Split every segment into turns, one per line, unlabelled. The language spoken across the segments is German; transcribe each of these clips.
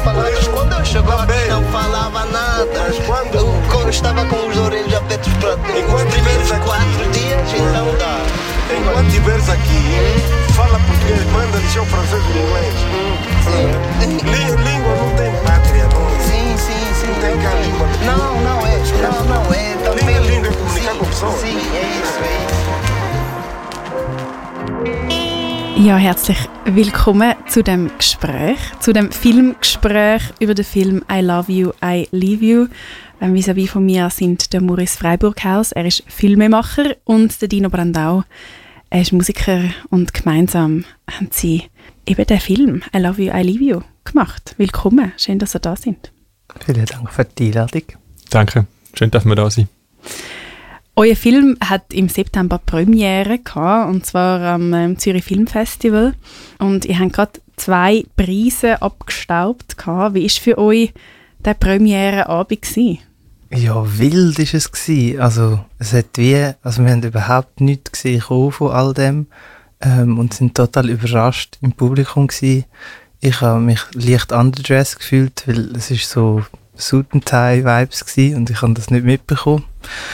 palavras. Quando eu chegou aqui não falava nada. O coro estava com os orelhos abertos para dentro. Os primeiros 4 dias, então dá.
Enquanto estiveres aqui, fala português, manda lição francês e inglês. Língua não tem pátria, não.
Sim.
Não tem cá língua.
Não é. Também.
Língua é comunicar com pessoas.
Sim, é isso.
Ja, herzlich willkommen zu dem Gespräch, zu dem Filmgespräch über den Film «I Love You, I Leave You». Vis-à-vis von mir sind der Maurice Freiburghaus, er ist Filmemacher, und der Dino Brandau, er ist Musiker, und gemeinsam haben sie eben den Film «I Love You, I Leave You» gemacht. Willkommen, schön, dass ihr da sind.
Vielen Dank für die Einladung.
Danke, schön, dass wir da sind.
Euer Film hat im September Premiere gehabt, und zwar am Zürich Filmfestival. Und ihr habt gerade 2 Preise abgestaubt gehabt. Wie war für euch der Premierenabend gewesen?
Ja, wild war es gewesen. Also wir haben überhaupt nichts gesehen von all dem und sind total überrascht im Publikum gewesen. Ich habe mich leicht underdressed gefühlt, weil es ist so Suit and Tie Vibes gewesen und ich habe das nicht mitbekommen.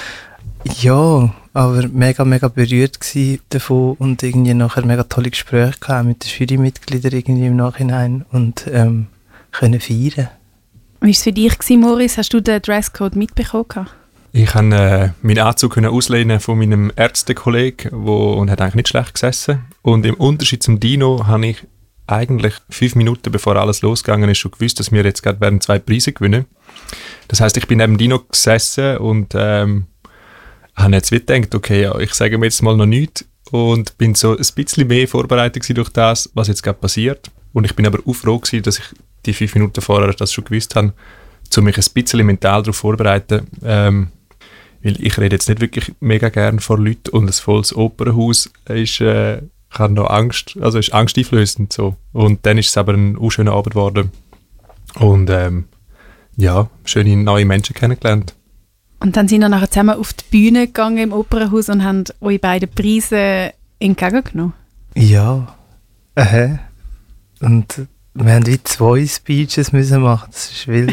Ja, aber mega berührt gsi davon und irgendwie nachher mega tolle Gespräche gehabt mit den Jurymitgliedern irgendwie im Nachhinein und können feiern.
Wie war es für dich gewesen, Maurice? Hast du den Dresscode mitbekommen?
Ich konnte meinen Anzug auslehnen von meinem Ärztekollegen und hat eigentlich nicht schlecht gesessen. Und im Unterschied zum Dino habe ich eigentlich 5 Minuten bevor alles losgegangen ist schon gewusst, dass wir jetzt gerade 2 Preise gewinnen. Das heisst, ich bin neben Dino gesessen und habe jetzt gedacht, okay, ja, ich sage mir jetzt mal noch nichts und bin so ein bisschen mehr vorbereitet durch das, was jetzt gerade passiert. Und ich bin aber auch froh gewesen, dass ich die 5 Minuten vorher das schon gewusst habe, um mich ein bisschen mental darauf vorzubereiten. Weil ich rede jetzt nicht wirklich mega gern vor Leuten und ein volles Opernhaus ist angsteinflößend. So. Und dann ist es aber ein schöner Abend geworden. Und schöne neue Menschen kennengelernt.
Und dann sind wir nachher zusammen auf die Bühne gegangen im Opernhaus und haben eure beiden Preise entgegengenommen.
Ja, und wir haben wie 2 Speeches müssen machen. Das ist wild.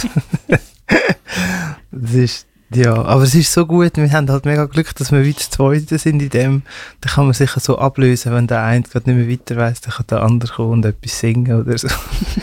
Aber es ist so gut. Wir haben halt mega Glück, dass wir wie das Zweite sind in dem. Da kann man sich so ablösen, wenn der eine gerade nicht mehr weiter weiss, dann kann der andere kommen und etwas singen oder so.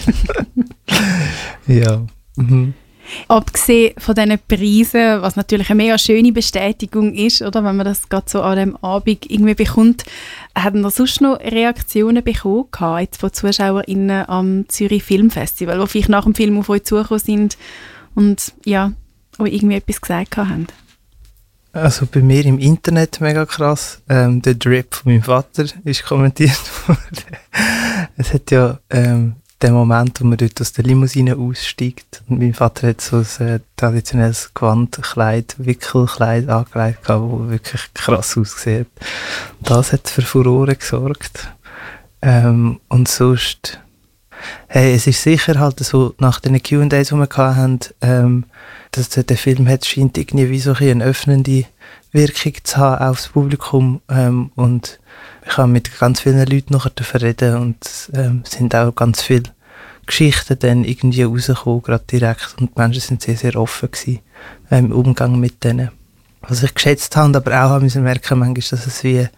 Ja. Mhm.
Abgesehen von diesen Preisen, was natürlich eine mega schöne Bestätigung ist, oder, wenn man das gerade so an dem Abend irgendwie bekommt, haben wir sonst noch Reaktionen bekommen jetzt von ZuschauerInnen am Zürich Filmfestival, die vielleicht nach dem Film auf euch zugekommen sind und ja, euch irgendwie etwas gesagt haben?
Also bei mir im Internet mega krass. Der Drip von meinem Vater ist kommentiert worden. Es hat ja der Moment, wo man dort aus der Limousine aussteigt. Und mein Vater hat so ein traditionelles Gewandkleid, Wickelkleid angelegt, das wirklich krass aussieht. Das hat für Furore gesorgt. Und sonst, es ist sicher halt so, nach den Q&As, die wir hatten, dass der Film scheint irgendwie wie so eine öffnende Wirkung zu haben aufs Publikum. Und ich habe mit ganz vielen Leuten nachher reden und sind auch ganz viele Geschichten dann irgendwie rausgekommen, gerade direkt. Und die Menschen sind sehr, sehr offen gewesen, im Umgang mit denen. Was ich geschätzt habe, aber auch müssen merken, manchmal, dass es wie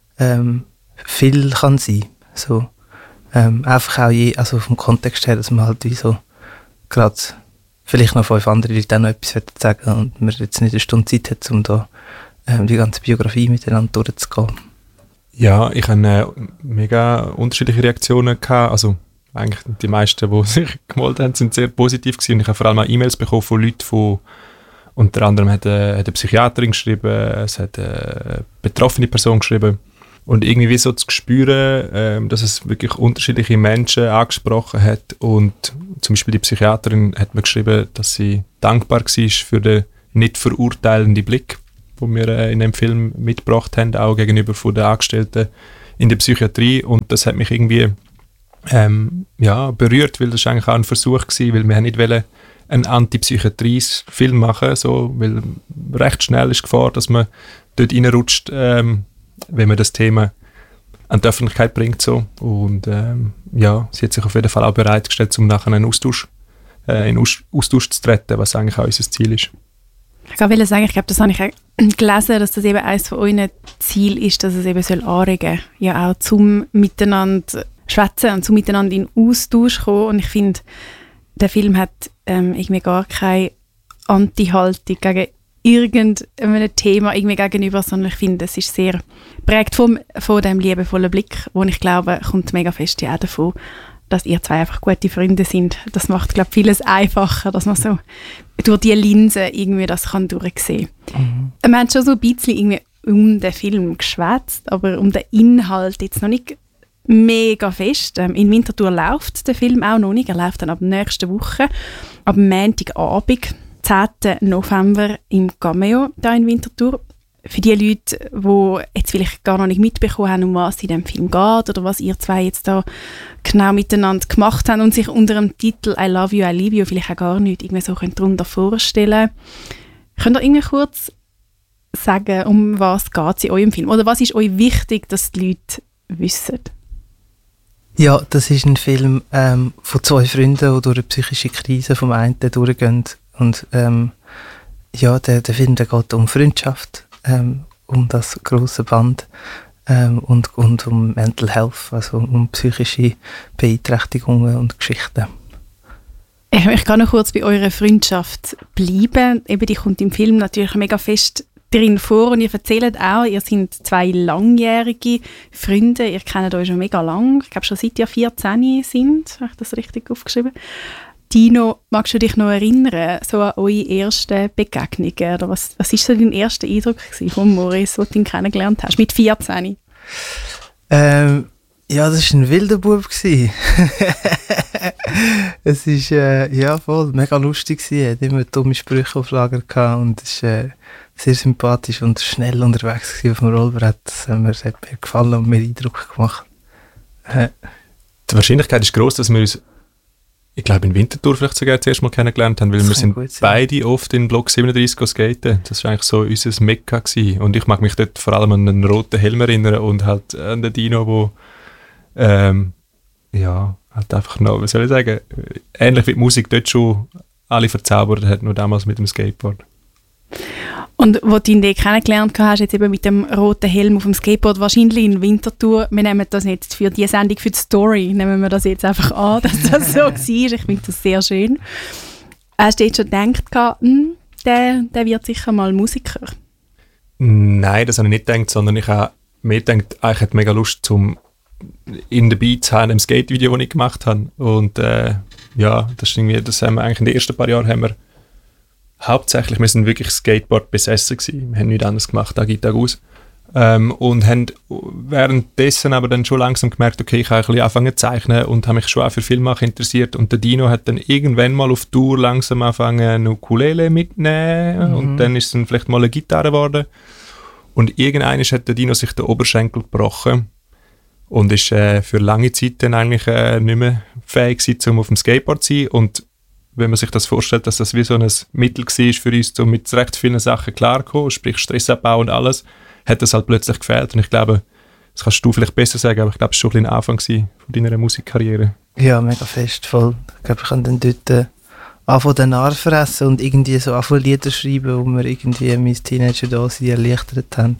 viel kann sein. So, einfach auch also vom Kontext her, dass man halt wie so gerade vielleicht noch 5 andere Leute auch noch etwas sagen und man jetzt nicht eine Stunde Zeit hat, um da die ganze Biografie miteinander durchzugehen.
Ja, ich hatte mega unterschiedliche Reaktionen gehabt. Also eigentlich die meisten, die sich gemeldet haben, sind sehr positiv gewesen. Und ich habe vor allem auch E-Mails bekommen von Leuten, unter anderem hat eine Psychiaterin geschrieben, es hat eine betroffene Person geschrieben. Und irgendwie so zu spüren, dass es wirklich unterschiedliche Menschen angesprochen hat. Und zum Beispiel die Psychiaterin hat mir geschrieben, dass sie dankbar war für den nicht verurteilenden Blick, den wir in dem Film mitgebracht haben, auch gegenüber von den Angestellten in der Psychiatrie. Und das hat mich irgendwie berührt, weil das eigentlich auch ein Versuch war, weil wir nicht wollen einen Antipsychiatrie-Film machen, so, weil recht schnell ist die Gefahr, dass man dort reinrutscht, wenn man das Thema an die Öffentlichkeit bringt. So. Und ja, sie hat sich auf jeden Fall auch bereitgestellt, um nachher in Austausch zu treten, was eigentlich auch unser Ziel ist.
Ich wollte sagen, ich glaube, das habe ich auch gelesen, dass das eben eines von euren Zielen ist, dass es eben soll anregen soll, ja auch zum Miteinander schwätzen und zum Miteinander in Austausch kommen. Und ich finde, der Film hat irgendwie gar keine Anti-Haltung gegen irgendeinem Thema irgendwie gegenüber, sondern ich finde, es ist sehr prägt von dem liebevollen Blick, wo ich glaube, kommt mega fest ja auch davon, dass ihr zwei einfach gute Freunde sind. Das macht, glaube ich, vieles einfacher, dass man so durch die Linse irgendwie das kann durchsehen kann. Wir haben schon so ein bisschen irgendwie um den Film geschwätzt, aber um den Inhalt jetzt noch nicht mega fest. In Winterthur läuft der Film auch noch nicht. Er läuft dann ab nächster Woche, ab Montagabend, 10. November im Cameo da in Winterthur. Für die Leute, die jetzt vielleicht gar noch nicht mitbekommen haben, um was es in diesem Film geht oder was ihr zwei jetzt da genau miteinander gemacht habt und sich unter dem Titel I Love You, I Leave You vielleicht auch gar nicht irgendwie so darunter vorstellen. Könnt ihr irgendwie kurz sagen, um was geht es in eurem Film? Oder was ist euch wichtig, dass die Leute wissen?
Ja, das ist ein Film von zwei Freunden, die durch eine psychische Krise vom einen durchgehen. Und ja, der Film der geht um Freundschaft, um das grosse Band und um Mental Health, also um psychische Beeinträchtigungen und Geschichten.
Ich kann noch kurz bei eurer Freundschaft bleiben. Eben, die kommt im Film natürlich mega fest drin vor und ihr erzählt auch, ihr seid zwei langjährige Freunde, ihr kennt euch schon mega lang, ich glaube schon seit ihr 14 sind, habe ich das richtig aufgeschrieben. Dino, magst du dich noch erinnern, so an eure ersten Begegnungen? Oder was war so dein erster Eindruck von Moritz, als du ihn kennengelernt hast, mit 14?
Ja, das war ein wilder Bub. Es war ja, voll mega lustig. Er hatte immer dumme Sprüche auf Lager gehabt und es war sehr sympathisch und schnell unterwegs auf dem Rollbrett. Das hat mir gefallen und mir Eindruck gemacht.
Die Wahrscheinlichkeit ist gross, dass wir uns, ich glaube, in Winterthur vielleicht sogar das erste Mal kennengelernt haben, weil wir sind beide oft in Block 37 skaten. Das war eigentlich so unser Mekka gewesen. Und ich mag mich dort vor allem an einen roten Helm erinnern und halt an den Dino, wo ja, halt einfach noch, was soll ich sagen, ähnlich wie die Musik dort schon alle verzaubert hat, nur damals mit dem Skateboard.
Und wo du ihn kennengelernt hast, jetzt eben mit dem roten Helm auf dem Skateboard, wahrscheinlich in Winterthur, wir nehmen das jetzt für die Sendung, für die Story, nehmen wir das jetzt einfach an, dass das so war. Ich finde das sehr schön. Hast du jetzt schon gedacht, der wird sicher mal Musiker?
Nein, das habe ich nicht gedacht, sondern ich habe mir gedacht, ich hätte mega Lust, zum in der Beat zu haben, im Skate-Video, das ich gemacht habe. Und ja, das haben wir eigentlich in den ersten paar Jahren haben wir hauptsächlich, wir sind wirklich Skateboard besessen gewesen. Wir haben nichts anderes gemacht, Tag in, Tag aus. Und haben währenddessen aber dann schon langsam gemerkt, okay, ich kann ein bisschen anfangen zu zeichnen und habe mich schon auch für Filmmachen interessiert. Und der Dino hat dann irgendwann mal auf Tour langsam angefangen, eine Ukulele mitzunehmen. Und dann ist es dann vielleicht mal eine Gitarre geworden. Und irgendwann hat der Dino sich den Oberschenkel gebrochen und ist für lange Zeit dann eigentlich nicht mehr fähig gewesen, um auf dem Skateboard zu sein. Und wenn man sich das vorstellt, dass das wie so ein Mittel war für uns, um mit recht vielen Sachen klarzukommen, sprich Stressabbau und alles, hat das halt plötzlich gefehlt. Und ich glaube, das kannst du vielleicht besser sagen, aber ich glaube, es war schon ein Anfang von deiner Musikkarriere.
Ja, mega fest, voll. Ich glaube, ich kann dann dort anfangen den Narr fressen und irgendwie so anfangen Lieder schreiben, wo wir irgendwie mein Teenager-Dasein erleichtert haben.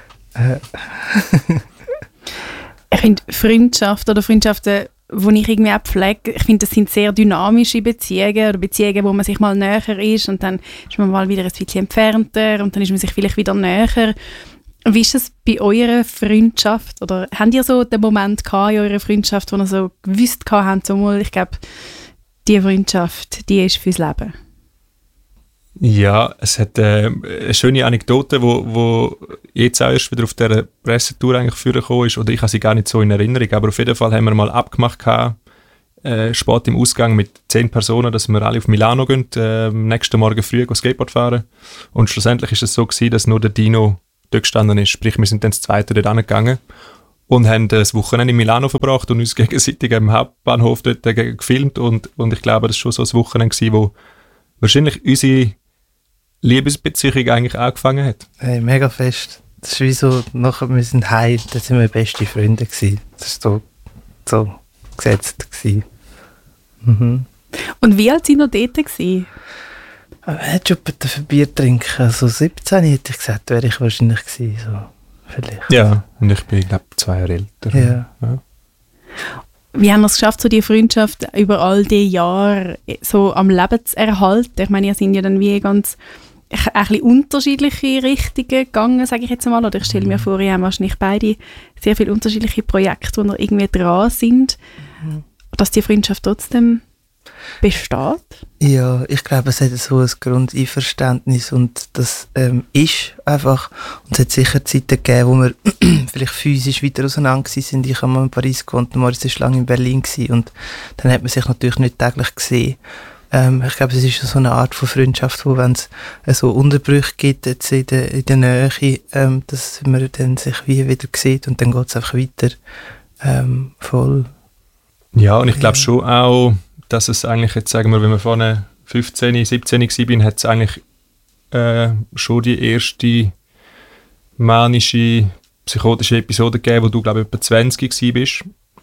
Ich finde Freundschaft oder Freundschaften, die ich irgendwie auch pflege, ich finde, das sind sehr dynamische Beziehungen oder Beziehungen, wo man sich mal näher ist und dann ist man mal wieder ein bisschen entfernter und dann ist man sich vielleicht wieder näher. Wie ist das bei eurer Freundschaft? Oder habt ihr so den Moment gehabt in eurer Freundschaft, wo ihr so gewusst habt, so mal, ich glaube, die Freundschaft, die ist fürs Leben?
Ja, es hat eine schöne Anekdote, wo jetzt auch erst wieder auf dieser Pressetour eigentlich vorgekommen ist, oder ich habe sie gar nicht so in Erinnerung, aber auf jeden Fall haben wir mal abgemacht gehabt, spät im Ausgang mit 10 Personen, dass wir alle auf Milano gehen, am nächsten Morgen früh Skateboard fahren. Und schlussendlich ist es so gewesen, dass nur der Dino dort gestanden ist, sprich wir sind dann das zweite dort angegangen und haben das Wochenende in Milano verbracht und uns gegenseitig am Hauptbahnhof dort gefilmt und ich glaube, das war schon so ein Wochenende gewesen, wo wahrscheinlich unsere Liebesbeziehung eigentlich angefangen hat.
Hey, mega fest. Das ist wie so, nachher wir sind heim, da sind wir beste Freunde gewesen. Das war so gesetzt gewesen. Mhm.
Und wie alt sind noch dort gewesen?
Aber man hat schon ein Bier trinken, so 17 hätte ich gesagt, wäre ich wahrscheinlich gewesen, so vielleicht.
Ja, und ich bin, glaube ich, 2 Jahre älter.
Ja.
Wie haben wir es geschafft, so die Freundschaft über all die Jahre so am Leben zu erhalten? Ich meine, ihr sind ja dann wie ganz ein bisschen unterschiedliche Richtungen gegangen, sage ich jetzt mal. Oder ich stelle mir vor, ihr habt wahrscheinlich beide sehr viele unterschiedliche Projekte, wo ihr irgendwie dran sind. Dass die Freundschaft trotzdem besteht? Ja,
ich glaube, es hat so ein Grundeinverständnis und das ist einfach. Und es hat sicher Zeiten gegeben, wo wir vielleicht physisch weiter auseinander sind. Ich habe mal in Paris gewohnt, Moritz war lange in Berlin gewesen, und dann hat man sich natürlich nicht täglich gesehen. Ich glaube, es ist so eine Art von Freundschaft, wo, wenn es so Unterbrüche gibt jetzt in der Nähe, dass man dann sich wie wieder sieht und dann geht es einfach weiter voll.
Ja, und ich glaube schon auch, dass es eigentlich jetzt, sagen wir, wenn wir vorne 15, 17 war, hat es eigentlich schon die erste manische, psychotische Episode gegeben, wo du, glaube ich, etwa 20 warst.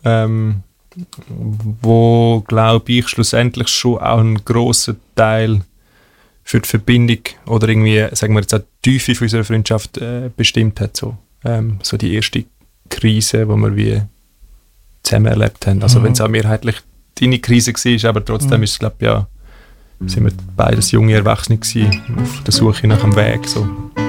Wo, glaube ich, schlussendlich schon auch einen grossen Teil für die Verbindung oder irgendwie, sagen wir jetzt auch die Tiefe von unserer Freundschaft bestimmt hat. So die erste Krise, die wir wie zusammen erlebt haben. Also wenn es auch mehrheitlich deine Krise war, aber trotzdem ist es, glaube ich, ja, sind wir beides junge Erwachsene gewesen, auf der Suche nach einem Weg. So.